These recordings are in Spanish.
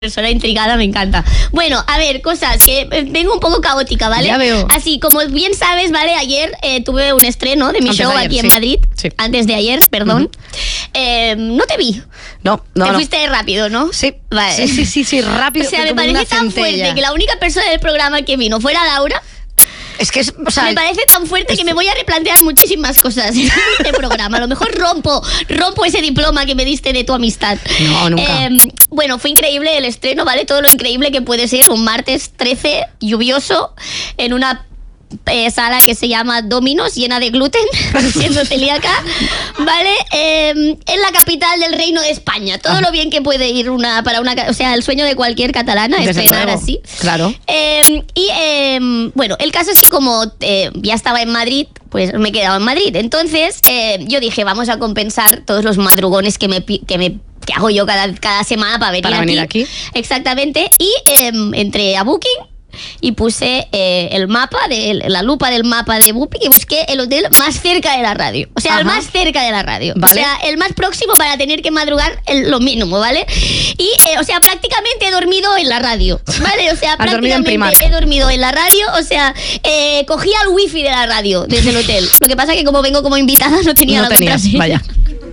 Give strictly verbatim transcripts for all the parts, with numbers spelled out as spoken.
Persona intrigada, me encanta. Bueno, a ver, cosas que vengo un poco caótica, ¿vale? Ya veo. Así, como bien sabes, ¿vale? Ayer eh, tuve un estreno de mi Antes show de ayer, aquí en sí. Madrid. Sí. Antes de ayer, perdón. Uh-huh. eh, no te vi. No, no, Te no. fuiste rápido, ¿no? Sí. Vale. Sí, sí, sí, sí, rápido. O sea, me como parece una tan centella. fuerte que la única persona del programa que vino fuera Laura. Es que es, o sea, Me parece tan fuerte que me voy a replantear muchísimas cosas en este programa. A lo mejor rompo, rompo ese diploma que me diste de tu amistad. No, nunca. Eh, bueno, fue increíble el estreno, ¿vale? Todo lo increíble que puede ser un martes trece, lluvioso, en una eh, sala que se llama Dominos, llena de gluten, siendo celíaca, ¿vale? Eh, en la capital del Reino de España. Todo Ah. lo bien que puede ir una para una... O sea, el sueño de cualquier catalana, Desde estrenar luego, así. claro. Eh, y eh, bueno, el caso es que como eh, ya estaba en Madrid, pues me he quedado en Madrid. Entonces eh, yo dije, vamos a compensar todos los madrugones que me... pi- Que me que hago yo cada, cada semana para venir, Para aquí. venir aquí. Exactamente. Y eh, entré a Booking y puse eh, el mapa, de, la lupa del mapa de Booking y busqué el hotel más cerca de la radio. O sea, el Ajá. más cerca de la radio. Vale. O sea, el más próximo para tener que madrugar el- lo mínimo, ¿vale? Y, eh, o sea, prácticamente he dormido en la radio, ¿vale? O sea, Has dormido en prácticamente Primark. he dormido en la radio, o sea, eh, cogía el wifi de la radio desde el hotel. Lo que pasa es que como vengo como invitada no tenía no la tenías, contraseña. vaya.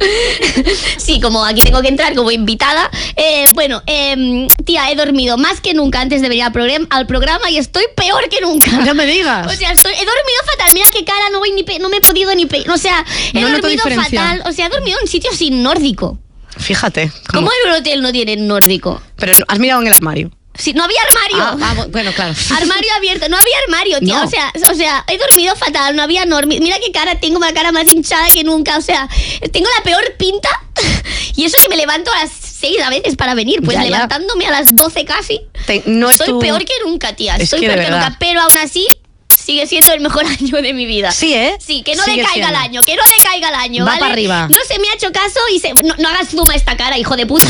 Sí, como aquí tengo que entrar como invitada. Eh, bueno, eh, tía, he dormido más que nunca antes de venir al, programa, al programa y estoy peor que nunca. No me digas. O sea, estoy, he dormido fatal. Mira qué cara, no, voy ni pe- no me he podido ni pe- O sea, he No noto dormido diferencia. fatal. O sea, he dormido en sitios sin nórdico. Fíjate. ¿Cómo en un hotel no tienen nórdico? Pero no- has mirado en el armario. Si no había armario. Ah, ah, bueno, claro. Armario abierto, no había armario, tía. No. O sea, o sea, he dormido fatal, no había normi. Mira qué cara, tengo la cara más hinchada que nunca. O sea, tengo la peor pinta. Y eso que me levanto a las seis a veces para venir. Pues Ya, ya. levantándome a las doce casi. Te- no es Estoy tu- peor que nunca, tía. Es Estoy que de peor que verdad. nunca. Pero aún así, sigue siendo el mejor año de mi vida. Sí, ¿eh? Sí, que no Sigue decaiga el siendo. año, que no decaiga el año, Va ¿vale? para arriba. No se me ha hecho caso y se... No, no hagas zoom a esta cara, hijo de puta.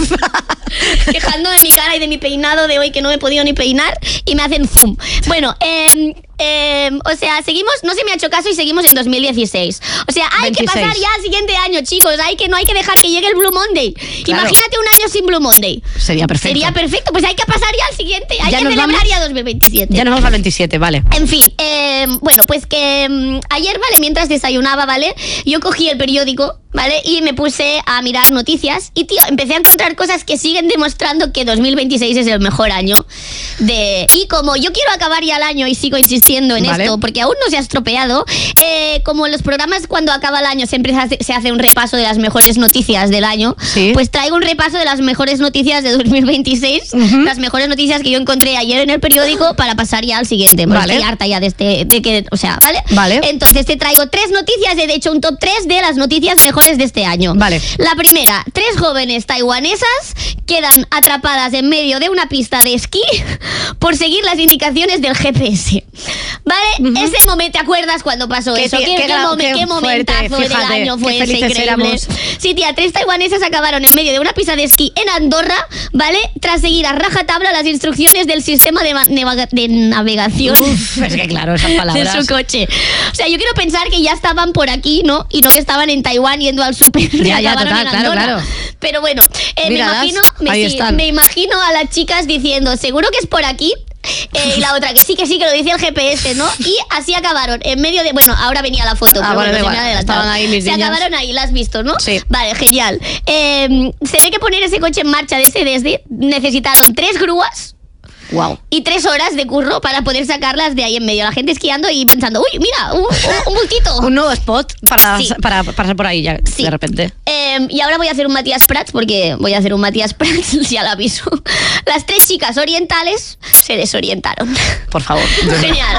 Quejando de mi cara y de mi peinado de hoy que no me he podido ni peinar y me hacen zoom. Bueno, eh, eh, o sea, seguimos, no se me ha hecho caso y seguimos en dos mil dieciséis. O sea, hay que veintiséis. pasar ya al siguiente año, chicos. Hay que, no hay que dejar que llegue el Blue Monday. Claro. Imagínate un año sin Blue Monday. Sería perfecto. Sería perfecto, pues hay que pasar ya al siguiente. Hay Ya que nos celebrar vamos. ya dos mil veintisiete. Ya nos vamos al veintisiete, vale. En fin, eh, bueno, pues que mm, ayer, ¿vale? Mientras desayunaba, ¿vale? Yo cogí el periódico, ¿vale? Y me puse a mirar noticias y, tío, empecé a encontrar cosas que siguen demostrando que dos mil veintiséis es el mejor año de... Y como yo quiero acabar ya el año y sigo insistiendo en Vale. esto, porque aún no se ha estropeado, eh, como en los programas cuando acaba el año siempre se hace, se hace un repaso de las mejores noticias del año, Sí. pues traigo un repaso de las mejores noticias de dos mil veintiséis, Ujú. las mejores noticias que yo encontré ayer en el periódico para pasar ya al siguiente. Porque Vale. estoy harta ya de este, de que, o sea, ¿vale? Vale. Entonces te traigo tres noticias, de hecho un top tres de las noticias mejores de este año. Vale. La primera, tres jóvenes taiwanesas quedan atrapadas en medio de una pista de esquí por seguir las indicaciones del G P S. ¿Vale? Ujú. Ese momento, ¿te acuerdas cuando pasó Qué eso? tía- ¿Qué, qué qué gra- momen- qué qué momentazo fuerte, del fíjate, año qué fue ese, felices increíble. éramos. Sí, tía, tres taiwanesas acabaron en medio de una pista de esquí en Andorra, ¿vale? Tras seguir a rajatabla las instrucciones del sistema de, ma- neva- de navegación. Uf, es que claro, esas De palabras. su coche. O sea, yo quiero pensar que ya estaban por aquí, ¿no? Y no que estaban en Taiwán yendo al súper. y Ya, ya, acabaron total, en claro, Andorra. claro. Pero bueno, eh, me Míralas, imagino, me, ahí sí, están. me imagino a las chicas diciendo, seguro que es por aquí. Eh, y la otra, que sí, que sí, que lo dice el G P S, ¿no? Y así acabaron, en medio de... Bueno, ahora venía la foto, Ah, pero bueno, bueno, da se me igual, ha adelantado. estaban ahí mis Se niñas. acabaron ahí, las has visto, ¿no? Sí. Vale, genial. Eh, se ve que poner ese coche en marcha de ese desde necesitaron tres grúas Wow. y tres horas de curro para poder sacarlas de ahí en medio. La gente esquiando y pensando, uy, mira, un, un, un bultito. Un nuevo spot para, Sí. para pasar por ahí ya, Sí. de repente. Eh, y ahora voy a hacer un Matías Prats, porque voy a hacer un Matías Prats, ya lo aviso. Las tres chicas orientales se desorientaron. Por favor. Genial.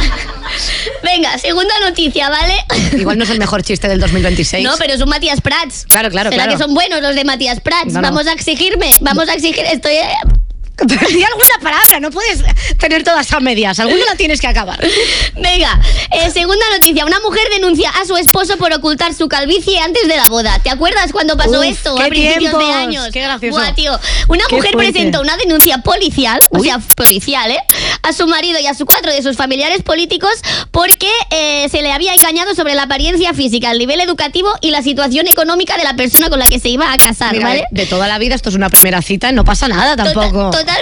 Venga, segunda noticia, ¿vale? Igual no es el mejor chiste del dos mil veintiséis. No, pero es un Matías Prats. Claro, claro, ¿Será claro. que son buenos los de Matías Prats? No, no. Vamos a exigirme, vamos a exigir. Estoy... eh, Di alguna palabra, no puedes tener todas a medias. Alguna la tienes que acabar. Venga, eh, segunda noticia. Una mujer denuncia a su esposo por ocultar su calvicie antes de la boda. ¿Te acuerdas cuando pasó Uf, esto qué a principios tiempos, de años? qué gracioso. Buah, tío. Una Qué mujer fuerte. presentó una denuncia policial, o Uy. sea, policial, ¿eh? A su marido y a su cuatro de sus familiares políticos porque eh, se le había engañado sobre la apariencia física, el nivel educativo y la situación económica de la persona con la que se iba a casar, Mira, ¿vale? de, de toda la vida esto es una primera cita, no pasa nada tampoco. Total-